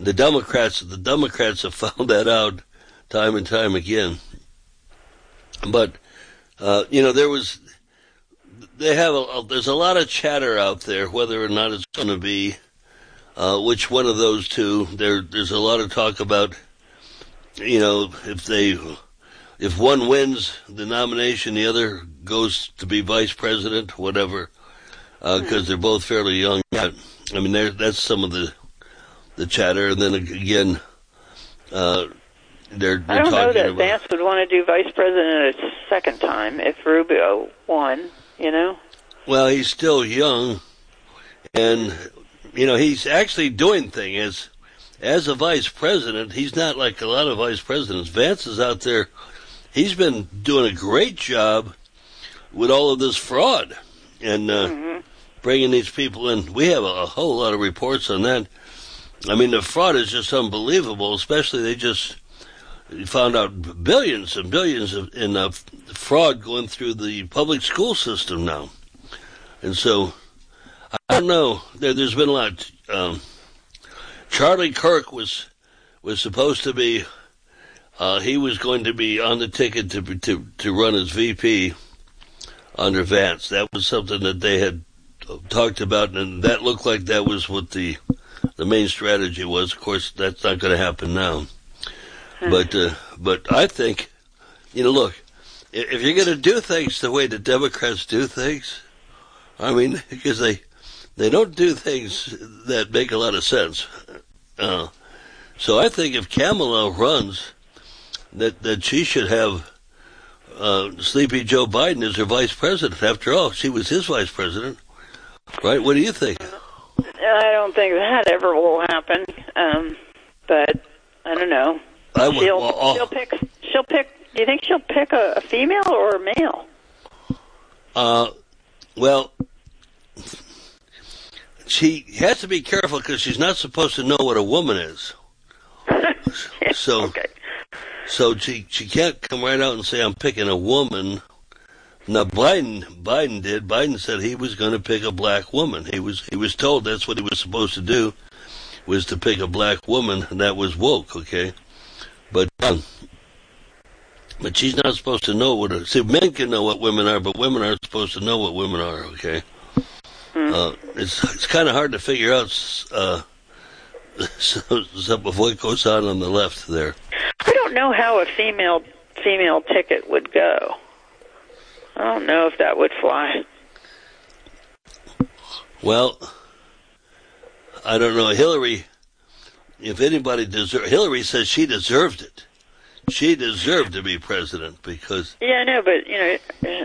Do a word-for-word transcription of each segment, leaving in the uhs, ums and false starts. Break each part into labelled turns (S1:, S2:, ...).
S1: the Democrats, the Democrats have found that out time and time again. But uh, you know, there was, they have, a, a, there's a lot of chatter out there whether or not it's going to be uh, which one of those two. There, there's a lot of talk about, you know, if they, if one wins the nomination, the other goes to be vice president, whatever, because uh, they're both fairly young. I mean, that's some of the the chatter. And then again, uh, they're, they're
S2: I don't
S1: talking
S2: know that
S1: about,
S2: Vance would want to do vice president a second time if Rubio won, you know?
S1: Well, he's still young, and, you know, he's actually doing things. As, as a vice president, he's not like a lot of vice presidents. Vance is out there. He's been doing a great job with all of this fraud and uh, mm-hmm. bringing these people in. We have a, a whole lot of reports on that. I mean, the fraud is just unbelievable, especially they just found out billions and billions of, in uh, fraud going through the public school system now. And so, I don't know. There, there's been a lot. Um, Charlie Kirk was was supposed to be, uh, he was going to be on the ticket to, to, to run as V P under Vance. That was something that they had talked about, and that looked like that was what the the main strategy was. Of course, that's not going to happen now. Hmm. But uh, but I think, you know, look, if you're going to do things the way the Democrats do things, I mean, because they they don't do things that make a lot of sense. Uh, so I think if Kamala runs, that that she should have uh, Sleepy Joe Biden as her vice president. After all, she was his vice president, right? What do you think?
S2: I don't think that ever will happen. Um, but I don't know.
S1: I would,
S2: she'll,
S1: well, oh.
S2: she'll pick. She'll pick. Do you think she'll pick a, a female or a male?
S1: Uh, well, she has to be careful because she's not supposed to know what a woman is. So,
S2: okay.
S1: so she she can't come right out and say I'm picking a woman. Now Biden Biden did. Biden said he was going to pick a black woman. He was he was told that's what he was supposed to do, was to pick a black woman, and that was woke. Okay, but um, but she's not supposed to know what. A, see, men can know what women are, but women aren't supposed to know what women are. Okay, mm. uh, it's it's kind of hard to figure out uh, some, some of what goes on on the left there.
S2: I don't know how a female female ticket would go. I don't know if that would fly.
S1: Well, I don't know. Hillary, if anybody deserved, Hillary says she deserved it. She deserved to be president because...
S2: Yeah, I know, but, you know,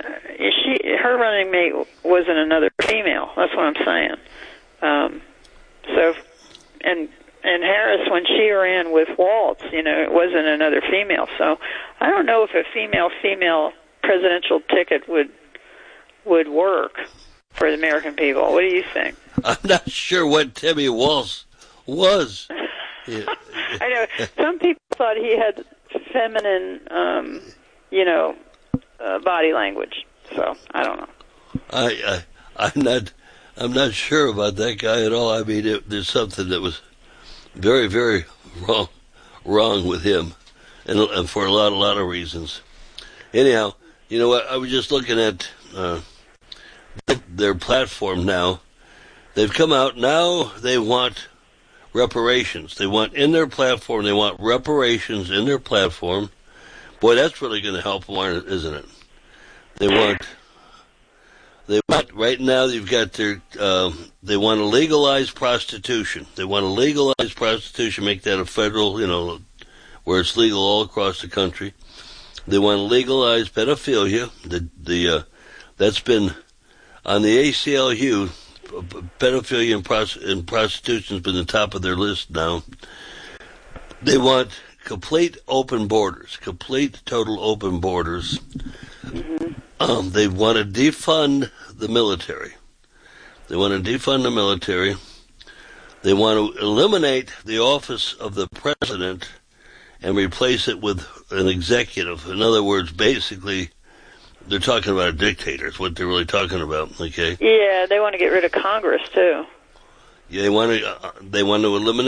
S2: she her running mate wasn't another female. That's what I'm saying. Um, so, and and Harris, when she ran with Waltz, you know, it wasn't another female. So I don't know if a female-female presidential ticket would would work for the American people. What do you think?
S1: I'm not sure what Timmy Walsh was.
S2: Yeah. I know some people thought he had feminine, um, you know, uh, body language. So I don't know.
S1: I, I I'm not I'm not sure about that guy at all. I mean, it, there's something that was very very wrong wrong with him, and, and for a lot a lot of reasons. Anyhow. You know what? I was just looking at uh, their platform now. They've come out now. They want reparations. They want in their platform. They want reparations in their platform. Boy, that's really going to help them, isn't it? They want. They want right now. You've got their. Uh, they want to legalize prostitution. They want to legalize prostitution. Make that a federal. You know, where it's legal all across the country. They want to legalize pedophilia. The the uh, that's been on the A C L U. Pedophilia and, pros- and prostitution has been the top of their list now. They want complete open borders, complete total open borders. Mm-hmm. Um, they want to defund the military. They want to defund the military. They want to eliminate the office of the president and replace it with an executive. In other words, basically, they're talking about a dictator. Is what they're really talking about. Okay.
S2: Yeah, they want to get rid of Congress too.
S1: Yeah, they want to. Uh, they want to eliminate.